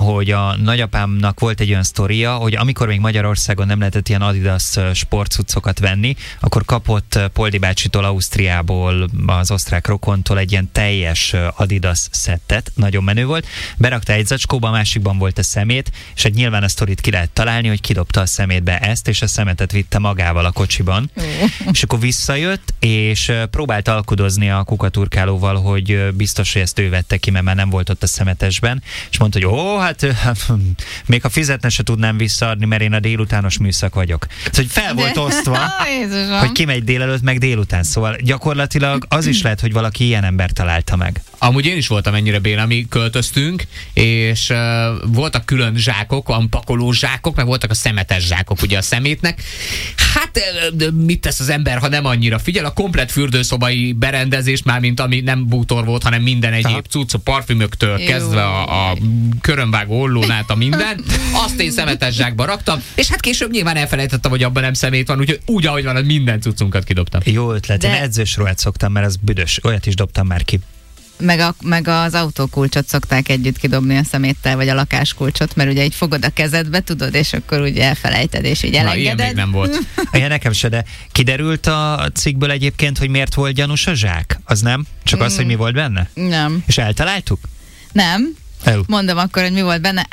hogy a nagyapámnak volt egy olyan sztoria, hogy amikor még Magyarországon nem lehetett ilyen Adidas sportcuccokat venni, akkor kapott Poldi bácsitól Ausztriából, az osztrák rokontól egy ilyen teljes Adidas szettet, nagyon menő volt, berakta egy zacskóba, a másikban volt a szemét, és hát nyilván a sztorit ki lehet találni, hogy kidobta a szemétbe ezt, és a szemetet vitte magával a kocsiban. És akkor visszajött, és próbált alkudozni a kukaturkálóval, hogy biztos, hogy ezt ő vette ki, mert már nem volt ott a szemetesben, és mondta, hogy még ha fizetne, se tudnám visszaadni, mert én a délutános műszak vagyok. Szóval, hogy fel volt osztva, hogy kimegy délelőtt, meg délután. Szóval gyakorlatilag az is lehet, hogy valaki ilyen ember találta meg. Amúgy én is voltam ennyire béna, mi költöztünk, és voltak külön zsákok, pakoló zsákok, meg voltak a szemetes zsákok, ugye a szemétnek. Hát mit tesz az ember, ha nem annyira figyel? A komplet fürdőszobai berendezés, már mint ami nem bútor volt, hanem minden egyéb cucc, a parfümöktől kezdve a körömvágó ollón át a minden. Azt én szemetes zsákba raktam, és hát később nyilván elfelejtettem, hogy abban nem szemét van, úgyhogy úgy, ahogy van, minden cuccunkat kidobtam. Jó ötlet, én edzős ruhát szoktam, mert az büdös, olyat is dobtam már ki. Meg az autókulcsot szokták együtt kidobni a szeméttel, vagy a lakáskulcsot, mert ugye így fogod a kezedbe, tudod, és akkor ugye elfelejted, és így elengeded. Na, ilyen még nem volt. Ja, nekem se, de kiderült a cikkből egyébként, hogy miért volt gyanús a zsák? Az nem? Csak az, hogy mi volt benne? Nem. És eltaláltuk? Nem. Mondom akkor, hogy mi volt benne.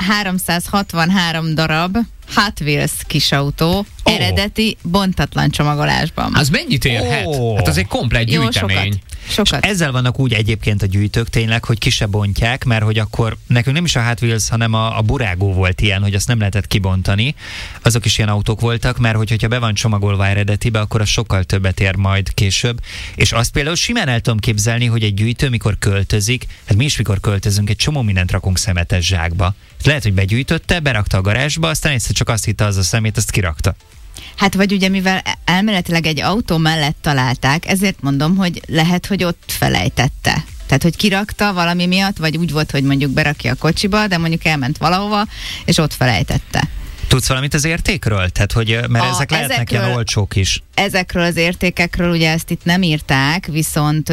363 darab Hot Wheels kisautó, eredeti, bontatlan csomagolásban. Az mennyit érhet? Hát az egy komplet gyűjtemény. Sokat. Ezzel vannak úgy egyébként a gyűjtők tényleg, hogy ki se bontják, mert hogy akkor nekünk nem is a Hot Wheels, hanem a Burágó volt ilyen, hogy azt nem lehetett kibontani. Azok is ilyen autók voltak, mert hogyha be van csomagolva eredetibe, akkor az sokkal többet ér majd később. És azt például simán el tudom képzelni, hogy egy gyűjtő mikor költözik, hát mi is mikor költözünk, egy csomó mindent rakunk szemetes zsákba. Lehet, hogy begyűjtötte, berakta a garázsba, aztán egyszer csak azt hitte az a szemét, azt kirakta. Hát vagy ugye, mivel elméletileg egy autó mellett találták, ezért mondom, hogy lehet, hogy ott felejtette. Tehát, hogy kirakta valami miatt, vagy úgy volt, hogy mondjuk berakja a kocsiba, de mondjuk elment valahova, és ott felejtette. Tudsz valamit az értékről? Tehát, hogy, mert ezek lehetnek ilyen olcsók is. Ezekről az értékekről ugye ezt itt nem írták, viszont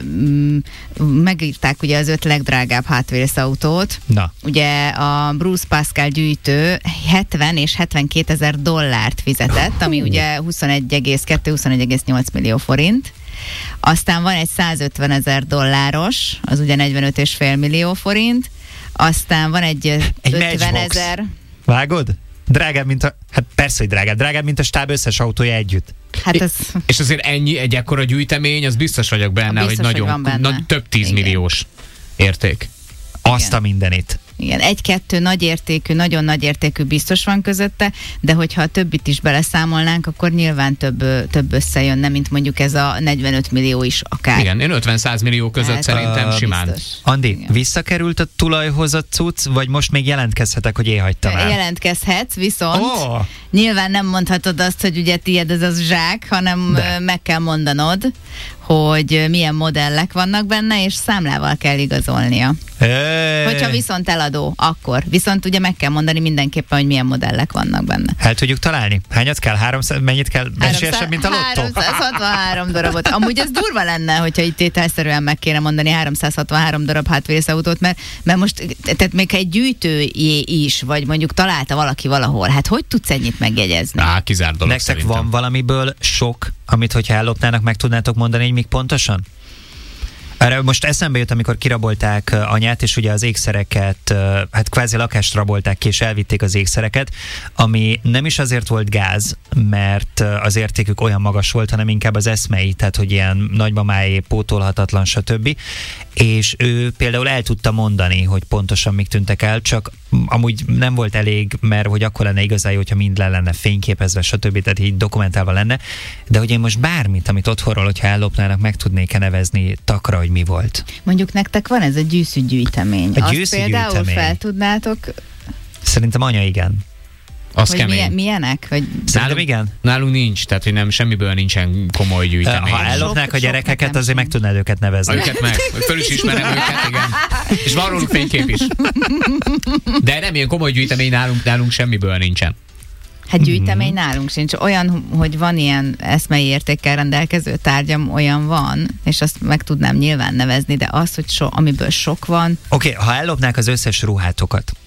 megírták ugye az 5 legdrágább Hot Wheels autót. Na. Ugye a Bruce Pascal gyűjtő 70 és 72 ezer dollárt fizetett, ami ugye 21,8 millió forint. Aztán van egy 150 ezer dolláros, az ugye 45,5 millió forint. Aztán van egy 50 ezer... Vágod? Drágább, mint a... Hát persze, hogy drágább, mint a stáb összes autója együtt. Hát ez... És azért egy ekkora gyűjtemény, az biztos vagyok benne, biztos, hogy nagyon több 10 milliós érték. Azt a mindenit. Igen, 1-2 nagyértékű, nagyon nagyértékű biztos van közötte, de hogyha a többit is beleszámolnánk, akkor nyilván több összejönne, mint mondjuk ez a 45 millió is akár. Igen, én 50-100 millió között hát, szerintem simán. Biztos. Andi, igen. Visszakerült a tulajhoz a cucc, vagy most még jelentkezhetek, hogy elhagytam el? Jelentkezhetsz, viszont nyilván nem mondhatod azt, hogy ugye tiéd ez az zsák, hanem meg kell mondanod, hogy milyen modellek vannak benne, és számlával kell igazolnia. Hogyha viszont eladó, akkor. Viszont ugye meg kell mondani mindenképpen, hogy milyen modellek vannak benne. El tudjuk találni? Hányat kell? 300? Mennyit kell? Esélyesebb, mint a lottó? 363 darabot. Amúgy ez durva lenne, hogyha itt tételszerűen meg kéne mondani 363 darab Hot Wheels autót, mert most, tehát még egy gyűjtőjé is, vagy mondjuk találta valaki valahol, hát hogy tudsz ennyit megjegyezni? Kizárt dolog. Nektek szerintem van valamiből sok, amit hogyha ellopnának, meg tudnátok mondani, hogy még pontosan? Erre most eszembe jött, amikor kirabolták anyát, és ugye az ékszereket, hát kvázi lakást rabolták ki, és elvitték az ékszereket, ami nem is azért volt gáz, mert az értékük olyan magas volt, hanem inkább az eszmei, tehát hogy ilyen nagymamáé, pótolhatatlan, stb. És ő például el tudta mondani, hogy pontosan mik tűntek el, csak amúgy nem volt elég, mert hogy akkor lenne igazán jó, hogyha mind le lenne fényképezve, stb. Tehát így dokumentálva lenne, de hogy én most bármit, amit otthonról, hogyha ellopnának, meg tudnék-e nevezni takra, hogy mi volt. Mondjuk nektek van ez a gyűszűgyűjtemény. Azt például fel tudnátok? Szerintem anya igen. Az kemény. Milyenek? Hogy... Szerintem igen. Nálunk nincs, tehát hogy nem, semmiből nincsen komoly gyűjtemény. Ha ellopnák a gyerekeket, azért meg tudnád őket nevezni. Őket meg, föl is ismerem őket, igen. És van róluk fénykép is. De nem ilyen komoly gyűjtemény nálunk semmiből nincsen. Hát gyűjtemény nálunk sincs. Olyan, hogy van ilyen eszmei értékkel rendelkező tárgyam, olyan van, és azt meg tudnám nyilván nevezni, de az, hogy amiből sok van. Oké, ha ellopnák az összes ruhátokat,